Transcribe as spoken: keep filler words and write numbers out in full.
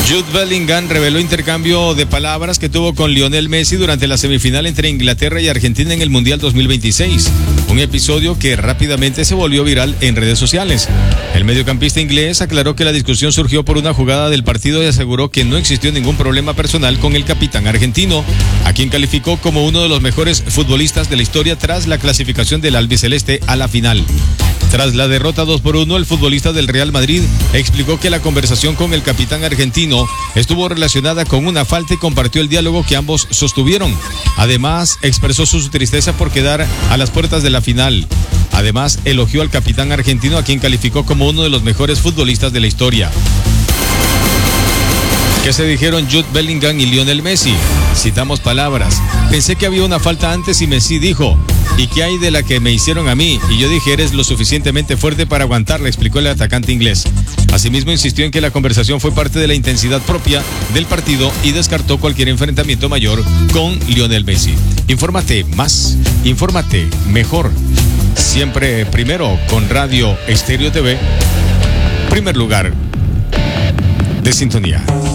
Jude Bellingham reveló intercambio de palabras que tuvo con Lionel Messi durante la semifinal entre Inglaterra y Argentina en el Mundial dos mil veintiséis, un episodio que rápidamente se volvió viral en redes sociales. El mediocampista inglés aclaró que la discusión surgió por una jugada del partido y aseguró que no existió ningún problema personal con el capitán argentino, a quien calificó como uno de los mejores futbolistas de la historia tras la clasificación del albiceleste a la final. Tras la derrota dos por uno, el futbolista del Real Madrid explicó que la conversación con el capitán argentino estuvo relacionada con una falta y compartió el diálogo que ambos sostuvieron. Además, expresó su tristeza por quedar a las puertas de la final. Además, elogió al capitán argentino, a quien calificó como uno de los mejores futbolistas de la historia. ¿Qué se dijeron Jude Bellingham y Lionel Messi? Citamos palabras. Pensé que había una falta antes y Messi dijo: ¿y qué hay de la que me hicieron a mí? Y yo dije: eres lo suficientemente fuerte para aguantarla, explicó el atacante inglés. Asimismo, insistió en que la conversación fue parte de la intensidad propia del partido y descartó cualquier enfrentamiento mayor con Lionel Messi. Infórmate más, infórmate mejor. Siempre primero con Radio Estéreo T V, primer lugar de sintonía.